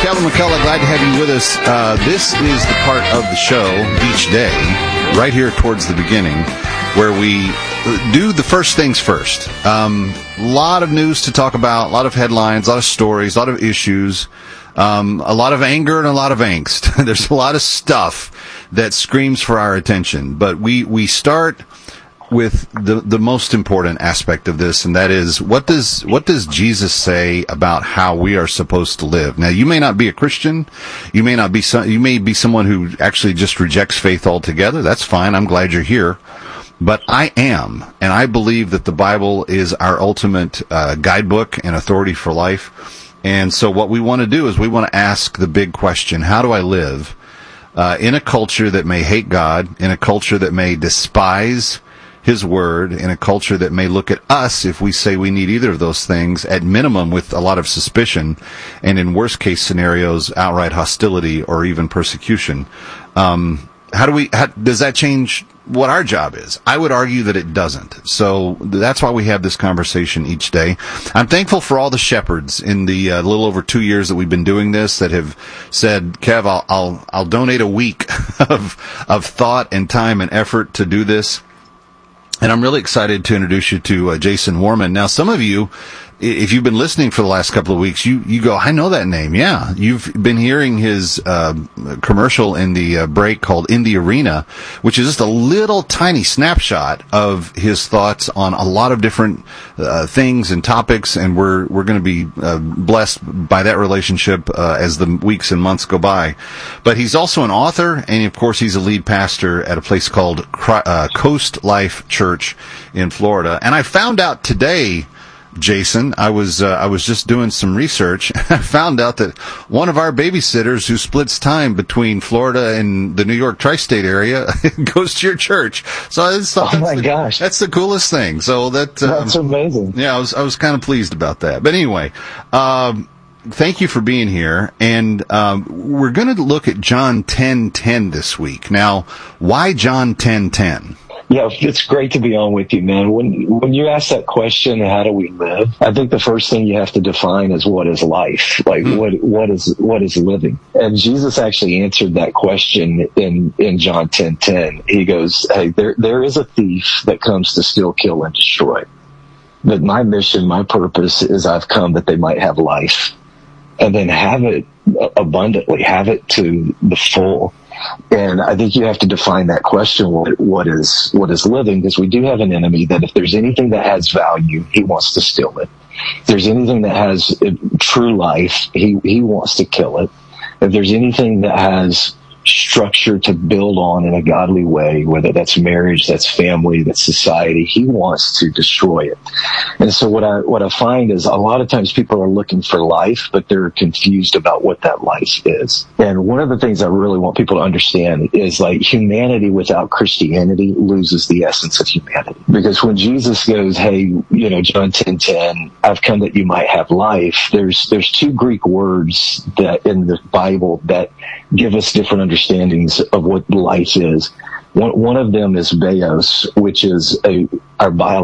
Kevin McCullough, glad to have you with us. This is the part of the show each day, right here towards the beginning, where we do the first things first. A lot of news to talk about, a lot of headlines, a lot of stories, a lot of issues, a lot of anger and a lot of angst. There's a lot of stuff that screams for our attention. But we start with the most important aspect of this, and that is, what does Jesus say about how we are supposed to live? Now, you may not be a Christian, you may be someone who actually just rejects faith altogether. That's fine. I'm glad you're here. But I am, and I believe that the Bible is our ultimate guidebook and authority for life. And so what we want to do is we want to ask the big question: how do I live in a culture that may hate God, in a culture that may despise His Word, in a culture that may look at us, if we say we need either of those things, at minimum with a lot of suspicion, and in worst case scenarios, outright hostility or even persecution? How does that change what our job is? I would argue that it doesn't. So that's why we have this conversation each day. I'm thankful for all the shepherds in the little over 2 years that we've been doing this that have said, Kev, I'll donate a week of thought and time and effort to do this. And I'm really excited to introduce you to Jason Warman. Now, some of you, if you've been listening for the last couple of weeks, you go, I know that name. Yeah, you've been hearing his commercial in the break called In the Arena, which is just a little tiny snapshot of his thoughts on a lot of different things and topics, and we're going to be blessed by that relationship as the weeks and months go by. But he's also an author, and of course he's a lead pastor at a place called Coast Life Church in Florida. And I found out today, Jason, I was just doing some research. I found out that one of our babysitters who splits time between Florida and the New York tri-state area goes to your church. So oh my gosh, that's the coolest thing. So that's amazing. Yeah, I was kind of pleased about that. But anyway, thank you for being here. And we're going to look at John 10:10 this week. Now, why John 10:10? Yeah, it's great to be on with you, man. When you ask that question, how do we live? I think the first thing you have to define is what is life? Like, what is living? And Jesus actually answered that question in John 10:10. He goes, hey, there is a thief that comes to steal, kill, and destroy. But my mission, my purpose is I've come that they might have life, and then have it abundantly, have it to the full. And I think you have to define that question, what is living, because we do have an enemy that if there's anything that has value, he wants to steal it. If there's anything that has true life, he wants to kill it. If there's anything that has structure to build on in a godly way, whether that's marriage, that's family, that's society, he wants to destroy it. And so what I find is a lot of times people are looking for life, but they're confused about what that life is. And one of the things I really want people to understand is, like, humanity without Christianity loses the essence of humanity. Because when Jesus goes, hey, John 10:10, I've come that you might have life, there's two Greek words that in the Bible that give us different understandings of what life is. One of them is bios, which is our biology.